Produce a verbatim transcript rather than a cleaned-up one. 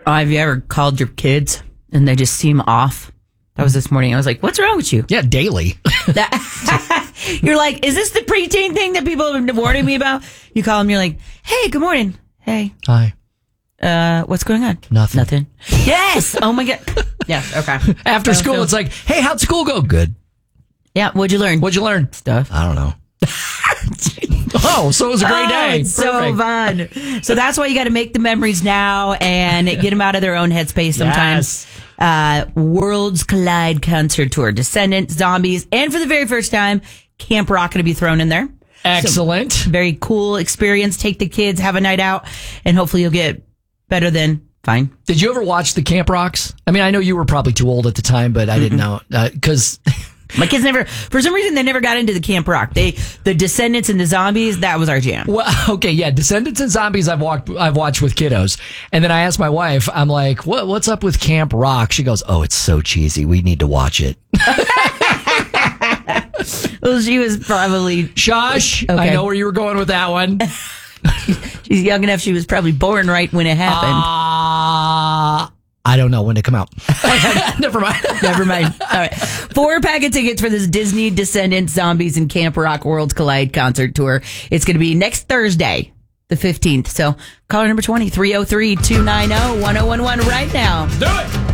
Uh, have you ever called your kids and they just seem off? That was this morning. I was like, what's wrong with you? Yeah, daily. That, you're like, is this the preteen thing that people have been warning me about? You call them, you're like, hey, good morning. Hey. Hi. Uh, what's going on? Nothing. Nothing. Yes. Oh my God. Yes. Okay. After school, it's like, hey, how'd school go? Good. Yeah. What'd you learn? What'd you learn? Stuff. I don't know. Oh, so it was a great oh, day. It's so fun. So that's why you got to make the memories now and get them out of their own headspace sometimes. Yes. Uh, Worlds Collide concert tour, Descendants, Zombies, and for the very first time, Camp Rock going to be thrown in there. Excellent. So, very cool experience. Take the kids, have a night out, and hopefully you'll get better than fine. Did you ever watch the Camp Rocks? I mean, I know you were probably too old at the time, but I didn't know because uh, my kids never, for some reason, they never got into the Camp Rock. They, the Descendants and the Zombies, that was our jam. Well, okay, yeah, Descendants and Zombies. I've walked, I've watched with kiddos, and then I asked my wife, I'm like, "What, what's up with Camp Rock?" She goes, "Oh, it's so cheesy. We need to watch it." Well, she was probably shush. Okay. I know where you were going with that one. She's young enough. She was probably born right when it happened. Uh, I don't know when to come out. Never mind. Never mind. All right. Four pack of tickets for this Disney Descendants, Zombies, and Camp Rock Worlds Collide concert tour. It's going to be next Thursday, the fifteenth. So caller number twenty, three oh three, two nine oh, one oh one one right now. Do it.